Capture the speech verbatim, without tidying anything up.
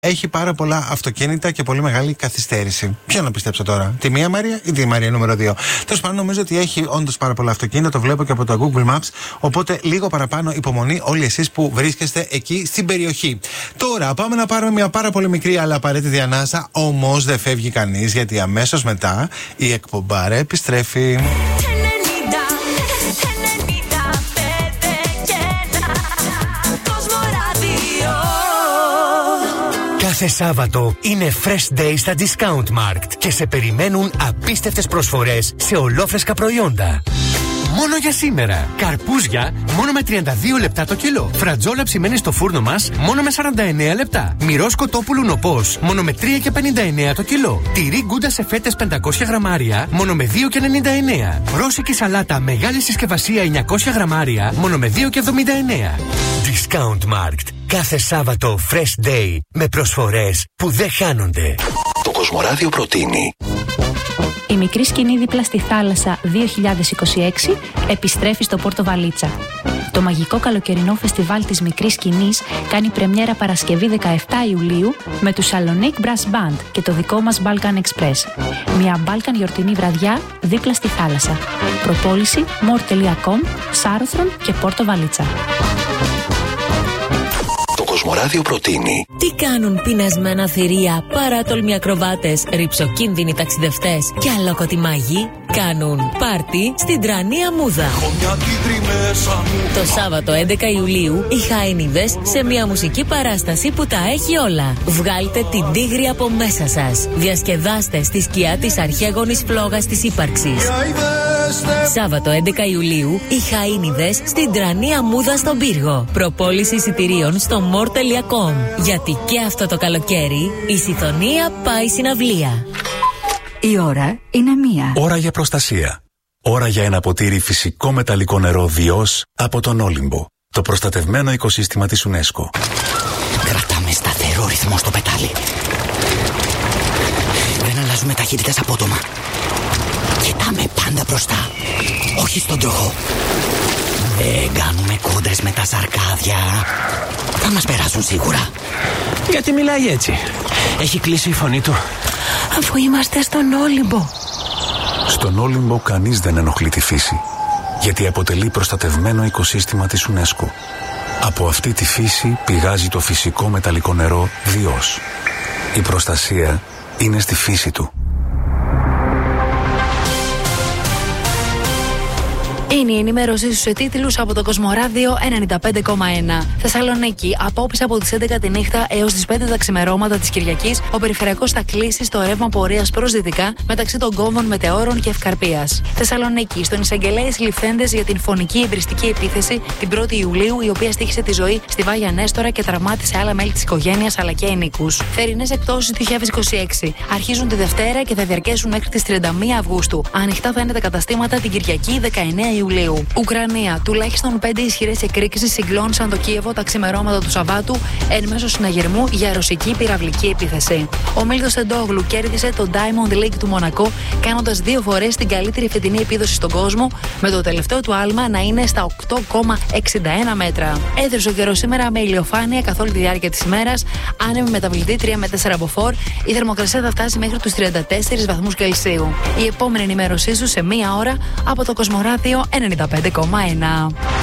έχει πάρα πολλά αυτοκίνητα και πολύ μεγάλη καθυστέρηση. Ποιο να πιστέψω τώρα, τη μία Μαρία ή τη Μαρία νούμερο δύο? Τέλος πάντων, νομίζω ότι έχει όντως πάρα πολλά αυτοκίνητα, το βλέπω και από το Google Maps. Οπότε λίγο παραπάνω υπομονή όλοι εσείς που βρίσκεστε εκεί στην περιοχή. Τώρα πάμε να πάρουμε μια πάρα πολύ μικρή αλλά απαραίτητη ανάσα. Όμως δεν φεύγει κανείς, γιατί αμέσως μετά η εκπομπάρα επιστρέφει. Κάθε Σάββατο είναι Fresh Day στα Discount Markt και σε περιμένουν απίστευτες προσφορές σε ολόφρεσκα προϊόντα. Μόνο για σήμερα. Καρπούζια μόνο με τριάντα δύο λεπτά το κιλό. Φρατζόλα ψημένη στο φούρνο μας μόνο με σαράντα εννέα λεπτά. Μυρός κοτόπουλου νοπός μόνο με τρία και πενήντα εννέα το κιλό. Τυρί γκούντα σε φέτες πεντακόσια γραμμάρια μόνο με δύο και ενενήντα εννέα. Ρώσικη σαλάτα μεγάλη συσκευασία εννιακόσια γραμμάρια μόνο με δύο και εβδομήντα εννέα. Discount Markt. Κάθε Σάββατο Fresh Day με προσφορές που δεν χάνονται. Το Κοσμοράδιο προτείνει. Η μικρή σκηνή δίπλα στη θάλασσα δύο χιλιάδες είκοσι έξι επιστρέφει στο Πόρτο Βαλίτσα. Το μαγικό καλοκαιρινό φεστιβάλ της μικρής σκηνής κάνει πρεμιέρα Παρασκευή δεκαεφτά Ιουλίου με του Salonique Brass Band και το δικό μας Balkan Express. Μια Balkan γιορτινή βραδιά δίπλα στη θάλασσα. Προπόληση more τελεία com, Σάρωθρον και Πόρτο Βαλίτσα. Το Κοσμοράδιο προτείνει. Τι κάνουν πεινασμένα θηρία, παράτολμοι ακροβάτες, ρυψοκίνδυνοι ταξιδευτές και αλόκοτοι μάγοι? Κάνουν πάρτι στην Τρανία Μούδα. Το Σάββατο έντεκα Ιουλίου οι Χαΐνιδες σε μια μουσική παράσταση που τα έχει όλα. Βγάλτε την τίγρη από μέσα σας. Διασκεδάστε στη σκιά της αρχαίγονης φλόγας της ύπαρξης. Σάββατο έντεκα Ιουλίου οι Χαΐνιδες στην Τρανία Μούδα στον Πύργο. Προπόληση εισιτηρίων στο more τελεία com. Γιατί και αυτό το καλοκαίρι η Συθονία πάει συναυλία. Η ώρα είναι μία. Ώρα για προστασία. Ώρα για ένα ποτήρι φυσικό μεταλλικό νερό Διός από τον Όλυμπο. Το προστατευμένο οικοσύστημα της UNESCO. Κρατάμε σταθερό ρυθμό στο πετάλι. Δεν αλλάζουμε ταχύτητες απότομα. Κοιτάμε πάντα μπροστά. Όχι στον τροχό. Δεν κάνουμε κόντρες με τα σαρκάδια. Θα μας περάσουν σίγουρα. Γιατί μιλάει έτσι? Έχει κλείσει η φωνή του. Αφού είμαστε στον Όλυμπο. Στον Όλυμπο κανείς δεν ενοχλεί τη φύση, γιατί αποτελεί προστατευμένο οικοσύστημα της UNESCO. Από αυτή τη φύση πηγάζει το φυσικό μεταλλικό νερό Διός. Η προστασία είναι στη φύση του. Είναι η ενημέρωσή σου σε τίτλους από το Κοσμοράδιο ενενήντα πέντε κόμμα ένα. Θεσσαλονίκη, απόψε από τις έντεκα τη νύχτα έως τις πέντε τα ξημερώματα της Κυριακής, ο περιφερειακός θα κλείσει στο ρεύμα πορείας προς δυτικά μεταξύ των κόμβων Μετεώρων και Ευκαρπίας. Θεσσαλονίκη, στον εισαγγελέα συλληφθέντες για την φωνική εμπριστική επίθεση την πρώτη Ιουλίου, η οποία στοίχησε τη ζωή στη Βάγια Νέστορα και τραυμάτισε άλλα μέλη της οικογένειας αλλά και ενίκους. Θερινές εκπτώσεις δύο χιλιάδες είκοσι έξι αρχίζουν τη Δευτέρα και θα διαρκέσουν μέχρι τις τριάντα μία Αυγούστου. Ανοιχτά θα είναι τα καταστήματα την Κυριακή δεκαεννέα Ιουλίου. Ουκρανία. Τουλάχιστον πέντε ισχυρές εκρήξεις συγκλώνησαν το Κίεβο τα ξημερώματα του Σαββάτου εν μέσω συναγερμού για ρωσική πυραυλική επίθεση. Ο Μίλτος Τεντόγλου κέρδισε το Diamond League του Μονακό, κάνοντας δύο φορές την καλύτερη φετινή επίδοση στον κόσμο, με το τελευταίο του άλμα να είναι στα οκτώ κόμμα εξήντα ένα μέτρα. Έδρασε ο καιρός σήμερα με ηλιοφάνεια καθ' όλη τη διάρκεια της ημέρας, άνεμη μεταβλητή τρία με τέσσερα μποφόρ, η θερμοκρασία θα φτάσει μέχρι τους τριάντα τέσσερις βαθμούς Κελσίου. Η επόμενη ενημέρωσή σου σε μία ώρα από το Κοσμοράδιο ενενήντα πέντε κόμμα ένα.